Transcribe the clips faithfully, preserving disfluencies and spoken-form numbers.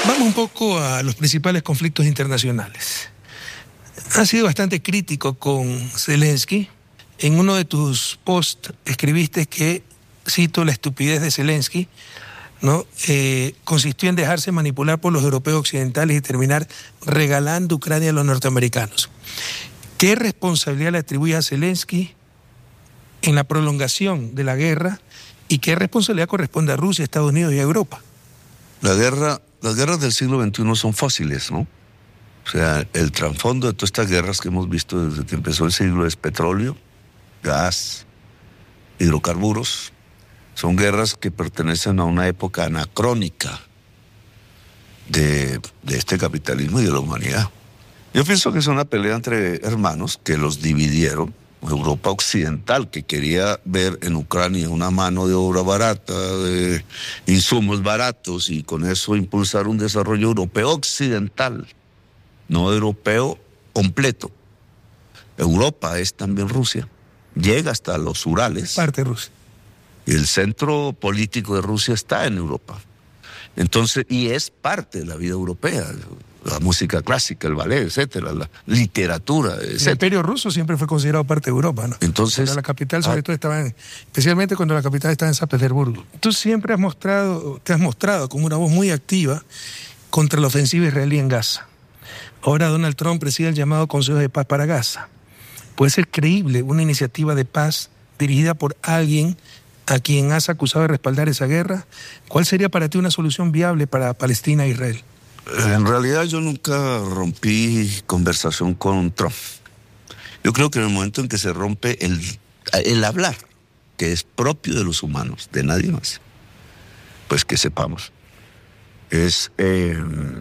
Vamos un poco a los principales conflictos internacionales. Has sido bastante crítico con Zelensky. En uno de tus posts escribiste que, cito, la estupidez de Zelensky, ¿no? Eh, consistió en dejarse manipular por los europeos occidentales y terminar regalando Ucrania a los norteamericanos. ¿Qué responsabilidad le atribuye a Zelensky en la prolongación de la guerra y qué responsabilidad corresponde a Rusia, Estados Unidos y a Europa? La guerra, las guerras del siglo veintiuno son fósiles, ¿no? O sea, el trasfondo de todas estas guerras que hemos visto desde que empezó el siglo es petróleo, gas, hidrocarburos. Son guerras que pertenecen a una época anacrónica de, de este capitalismo y de la humanidad. Yo pienso que es una pelea entre hermanos que los dividieron. Europa occidental, que quería ver en Ucrania una mano de obra barata, de insumos baratos, y con eso impulsar un desarrollo europeo occidental, no europeo completo. Europa es también Rusia. Llega hasta los Urales. Parte de Rusia. Y el centro político de Rusia está en Europa. Entonces, y es parte de la vida europea. La música clásica, el ballet, etcétera, la literatura, etcétera. El Imperio Ruso siempre fue considerado parte de Europa, ¿no? Entonces, cuando la capital, sobre ah, todo, estaba en, especialmente cuando la capital estaba en San Petersburgo. Tú siempre has mostrado, te has mostrado como una voz muy activa contra la ofensiva israelí en Gaza. Ahora Donald Trump preside el llamado Consejo de Paz para Gaza. ¿Puede ser creíble una iniciativa de paz dirigida por alguien a quien has acusado de respaldar esa guerra? ¿Cuál sería para ti una solución viable para Palestina e Israel? En realidad yo nunca rompí conversación con Trump. Yo creo que en el momento en que se rompe el, el hablar, que es propio de los humanos, de nadie más, pues que sepamos, es eh,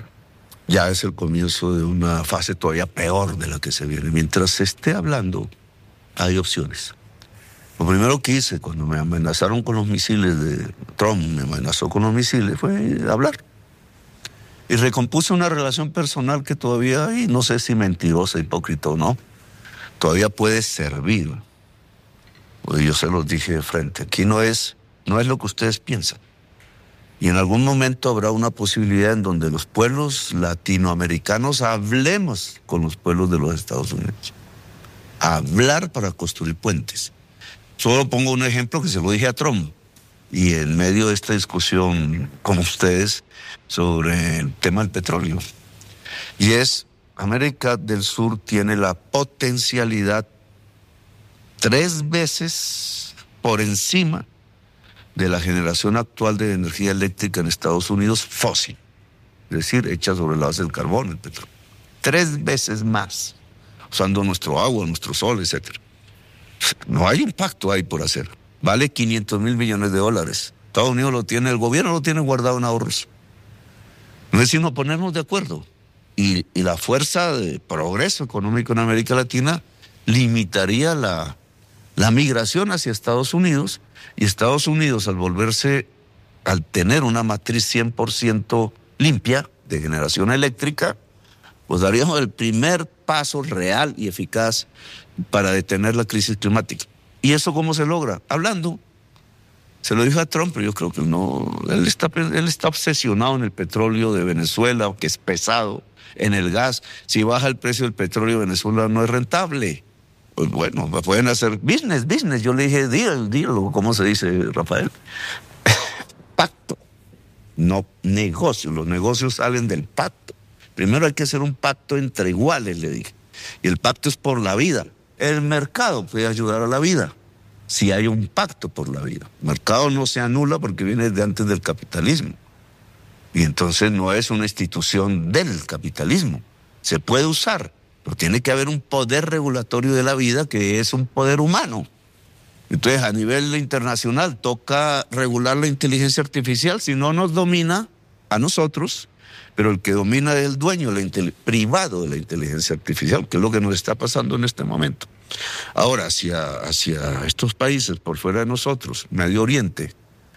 ya es el comienzo de una fase todavía peor de la que se viene. Mientras se esté hablando, hay opciones. Lo primero que hice cuando me amenazaron con los misiles de Trump, me amenazó con los misiles, fue hablar. Y recompuse una relación personal que todavía, y no sé si mentirosa, hipócrita o no, todavía puede servir. Pues yo se los dije de frente, aquí no es, no es lo que ustedes piensan. Y en algún momento habrá una posibilidad en donde los pueblos latinoamericanos hablemos con los pueblos de los Estados Unidos. Hablar para construir puentes. Solo pongo un ejemplo que se lo dije a Trump. Y en medio de esta discusión con ustedes sobre el tema del petróleo. Y es, América del Sur tiene la potencialidad tres veces por encima de la generación actual de energía eléctrica en Estados Unidos fósil. Es decir, hecha sobre la base del carbón, el petróleo. Tres veces más, usando nuestro agua, nuestro sol, etcétera. No hay un pacto ahí por hacer. Vale quinientos mil millones de dólares. Estados Unidos lo tiene, el gobierno lo tiene guardado en ahorros. No es sino ponernos de acuerdo. Y, y la fuerza de progreso económico en América Latina limitaría la, la migración hacia Estados Unidos. Y Estados Unidos, al volverse, al tener una matriz cien por ciento limpia de generación eléctrica, pues daríamos el primer paso real y eficaz para detener la crisis climática. ¿Y eso cómo se logra? Hablando. Se lo dijo a Trump, pero yo creo que no. Él está, él está obsesionado en el petróleo de Venezuela, que es pesado, en el gas. Si baja el precio del petróleo, Venezuela no es rentable. Pues bueno, pueden hacer business, business. Yo le dije, deal, deal, ¿cómo se dice, Rafael? Pacto, no negocio. Los negocios salen del pacto. Primero hay que hacer un pacto entre iguales, le dije. Y el pacto es por la vida. El mercado puede ayudar a la vida si hay un pacto por la vida. El mercado no se anula porque viene de antes del capitalismo. Y entonces no es una institución del capitalismo. Se puede usar, pero tiene que haber un poder regulatorio de la vida que es un poder humano. Entonces, a nivel internacional toca regular la inteligencia artificial, si no nos domina a nosotros, pero el que domina es el dueño la privado de la inteligencia artificial, que es lo que nos está pasando en este momento. Ahora, hacia, hacia estos países por fuera de nosotros, Medio Oriente,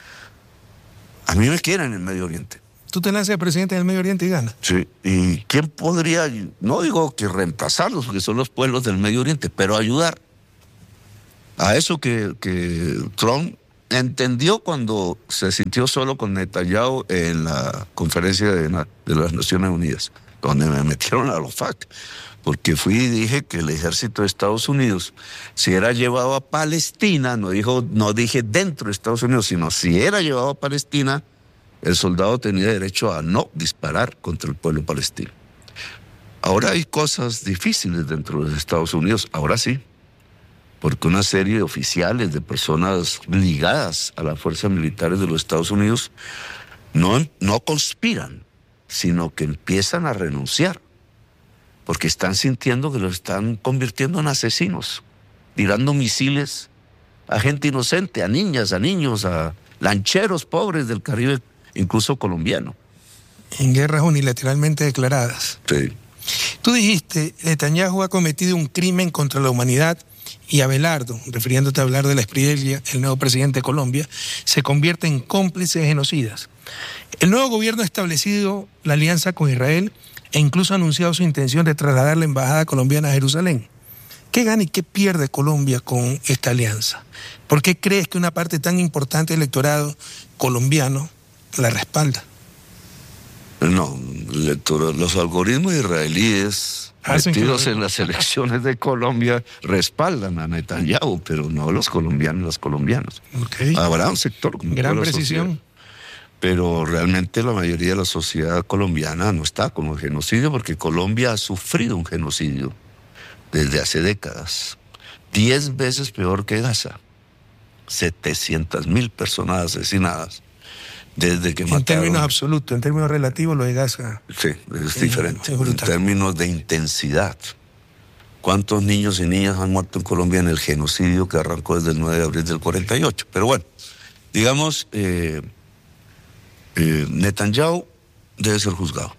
a mí me quieren en el Medio Oriente. Tú te lanzas de presidente del Medio Oriente y ganas. Sí, ¿y quién podría, no digo que reemplazarlos, porque son los pueblos del Medio Oriente, pero ayudar a eso que, que Trump entendió cuando se sintió solo con Netanyahu en la conferencia de, de las Naciones Unidas, donde me metieron a los F A C, porque fui y dije que el ejército de Estados Unidos, si era llevado a Palestina, no, dijo, no dije dentro de Estados Unidos, sino si era llevado a Palestina, el soldado tenía derecho a no disparar contra el pueblo palestino. Ahora hay cosas difíciles dentro de Estados Unidos, ahora sí, porque una serie de oficiales, de personas ligadas a las fuerzas militares de los Estados Unidos, no, no conspiran, sino que empiezan a renunciar, porque están sintiendo que los están convirtiendo en asesinos, tirando misiles a gente inocente, a niñas, a niños, a lancheros pobres del Caribe, incluso colombiano. En guerras unilateralmente declaradas. Sí. Tú dijiste, Netanyahu ha cometido un crimen contra la humanidad y Abelardo, refiriéndote a Abelardo de la Espriella, el nuevo presidente de Colombia, se convierte en cómplice de genocidas. El nuevo gobierno ha establecido la alianza con Israel e incluso ha anunciado su intención de trasladar la embajada colombiana a Jerusalén. ¿Qué gana y qué pierde Colombia con esta alianza? ¿Por qué crees que una parte tan importante del electorado colombiano la respalda? No, los algoritmos israelíes metidos en las elecciones de Colombia respaldan a Netanyahu, pero no los colombianos, los colombianos. Okay. Habrá un sector como gran precisión. Sociedad, pero realmente la mayoría de la sociedad colombiana no está con el genocidio, porque Colombia ha sufrido un genocidio desde hace décadas, diez veces peor que Gaza, setecientas mil personas asesinadas. Desde que en mataron, términos absolutos, en términos relativos, lo de Gaza. Sí, es eh, diferente. Es en términos de intensidad. ¿Cuántos niños y niñas han muerto en Colombia en el genocidio que arrancó desde el nueve de abril del cuarenta y ocho? Pero bueno, digamos, eh, eh, Netanyahu debe ser juzgado.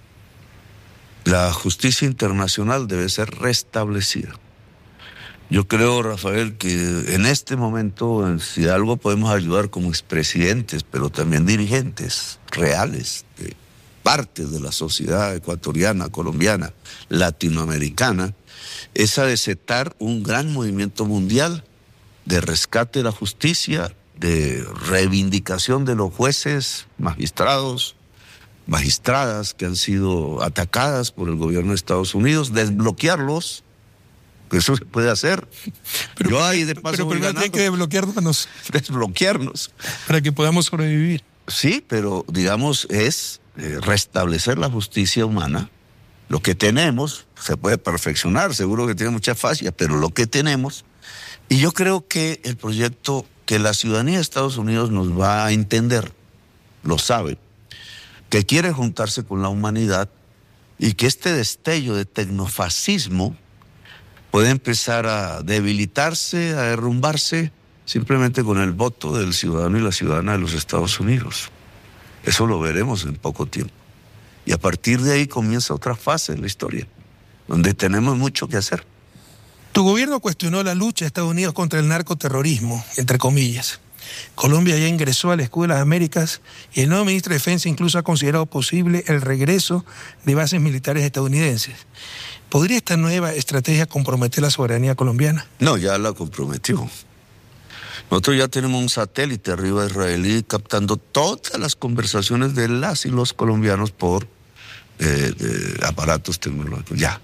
La justicia internacional debe ser restablecida. Yo creo, Rafael, que en este momento, si algo podemos ayudar como expresidentes, pero también dirigentes reales, de partes de la sociedad ecuatoriana, colombiana, latinoamericana, es a desatar un gran movimiento mundial de rescate de la justicia, de reivindicación de los jueces, magistrados, magistradas que han sido atacadas por el gobierno de Estados Unidos, desbloquearlos. Eso se puede hacer. Pero, Yo ahí de paso pero primero hay que desbloquearnos. Desbloquearnos. Para que podamos sobrevivir. Sí, pero digamos es eh, restablecer la justicia humana. Lo que tenemos se puede perfeccionar, seguro que tiene muchas fallas, pero lo que tenemos. Y yo creo que el proyecto que la ciudadanía de Estados Unidos nos va a entender, lo sabe, que quiere juntarse con la humanidad y que este destello de tecnofascismo puede empezar a debilitarse, a derrumbarse, simplemente con el voto del ciudadano y la ciudadana de los Estados Unidos. Eso lo veremos en poco tiempo. Y a partir de ahí comienza otra fase de la historia, donde tenemos mucho que hacer. Tu gobierno cuestionó la lucha de Estados Unidos contra el narcoterrorismo, entre comillas. Colombia ya ingresó al escudo de las Américas y el nuevo ministro de Defensa incluso ha considerado posible el regreso de bases militares estadounidenses. ¿Podría esta nueva estrategia comprometer la soberanía colombiana? No, ya la comprometió. Nosotros ya tenemos un satélite arriba israelí captando todas las conversaciones de las y los colombianos por eh, de aparatos tecnológicos. Ya.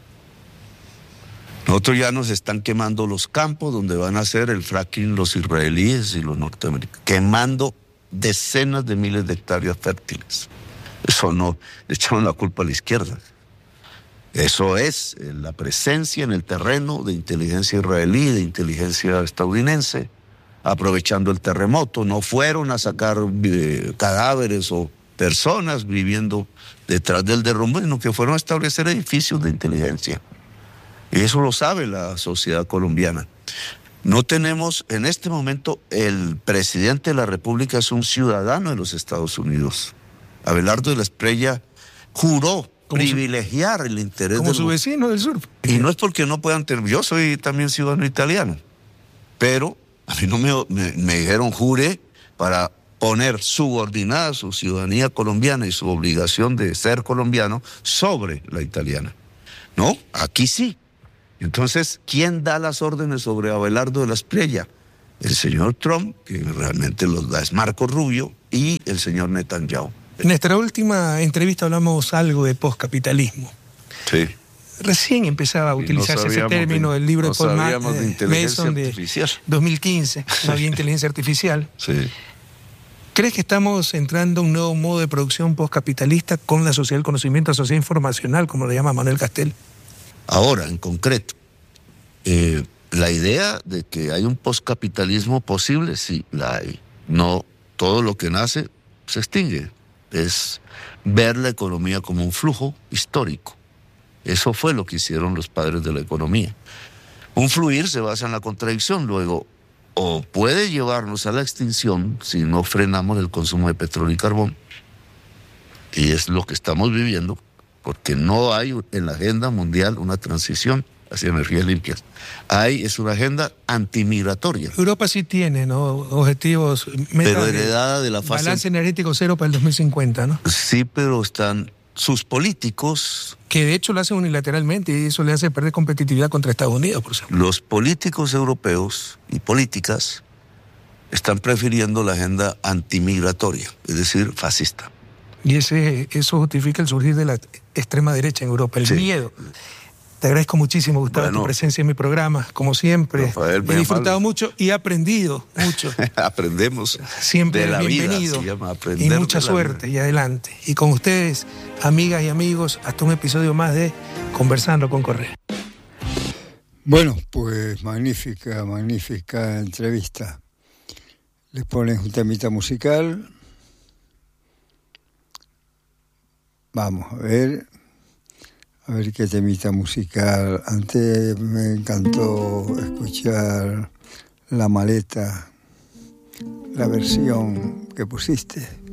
Nosotros ya nos están quemando los campos donde van a hacer el fracking los israelíes y los norteamericanos, quemando decenas de miles de hectáreas fértiles. Eso no, le echamos la culpa a la izquierda. Eso es la presencia en el terreno de inteligencia israelí, de inteligencia estadounidense, aprovechando el terremoto. No fueron a sacar eh, cadáveres o personas viviendo detrás del derrumbe, sino que fueron a establecer edificios de inteligencia. Y eso lo sabe la sociedad colombiana. No tenemos, en este momento, el presidente de la República es un ciudadano de los Estados Unidos. Abelardo de la Espriella juró privilegiar su, el interés como de su vecino del sur. Y no es porque no puedan tener, yo soy también ciudadano italiano, pero a mí no me, me, me dijeron jure para poner subordinada su ciudadanía colombiana y su obligación de ser colombiano sobre la italiana. No, aquí sí. Entonces, ¿quién da las órdenes sobre Abelardo de la Espriella? el señor Trump, que realmente los da es Marco Rubio, y el señor Netanyahu. En nuestra última entrevista hablamos algo de postcapitalismo. Sí. Recién empezaba a utilizarse no ese término del libro no de Paul Ma de Mason de dos mil quince, no había inteligencia artificial. Sí. ¿Crees que estamos entrando a un nuevo modo de producción postcapitalista con la sociedad del conocimiento, la sociedad informacional, como lo llama Manuel Castel? Ahora, en concreto, eh, la idea de que hay un postcapitalismo posible, sí, la hay. No todo lo que nace se extingue. Es ver la economía como un flujo histórico. Eso fue lo que hicieron los padres de la economía. Un fluir se basa en la contradicción, luego, o puede llevarnos a la extinción si no frenamos el consumo de petróleo y carbón, y es lo que estamos viviendo, porque no hay en la agenda mundial una transición hacia energías limpias. Hay, es una agenda antimigratoria. Europa sí tiene, ¿no?, objetivos, metas, pero heredada de la fase... balance energético cero para el dos mil cincuenta, ¿no? Sí, pero están sus políticos... Que de hecho lo hacen unilateralmente y eso le hace perder competitividad contra Estados Unidos, por ejemplo. Los políticos europeos y políticas están prefiriendo la agenda antimigratoria, es decir, fascista. Y ese, eso justifica el surgir de la extrema derecha en Europa, el sí. miedo. Te agradezco muchísimo, Gustavo, bueno, tu presencia en mi programa, como siempre. Rafael, he disfrutado mal. mucho y he aprendido mucho. Aprendemos siempre de la bienvenido vida, y mucha suerte y adelante. Y con ustedes, amigas y amigos, hasta un episodio más de Conversando con Correa. Bueno, pues magnífica, magnífica entrevista. Les pones un temita musical. Vamos a ver... A ver qué temita musical. Antes me encantó escuchar La Maleta, la versión que pusiste.